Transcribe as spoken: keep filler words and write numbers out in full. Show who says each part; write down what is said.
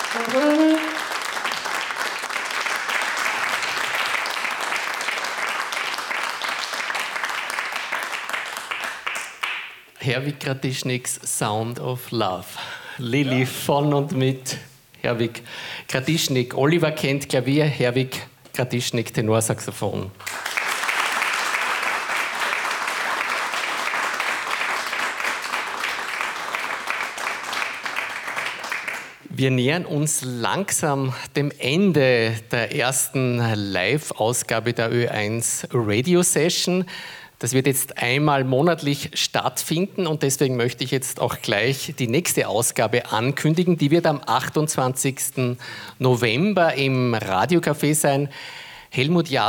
Speaker 1: Herwig Kratischniks Sound of Love. Lilly von und mit Herwig Kratischnik. Oliver kennt Klavier, Herwig Kratischnik Tenorsaxophon. Wir nähern uns langsam dem Ende der ersten Live-Ausgabe der Ö eins Radio Session. Das wird jetzt einmal monatlich stattfinden und deswegen möchte ich jetzt auch gleich die nächste Ausgabe ankündigen. Die wird am achtundzwanzigsten November im Radiocafé sein. Helmut Jahr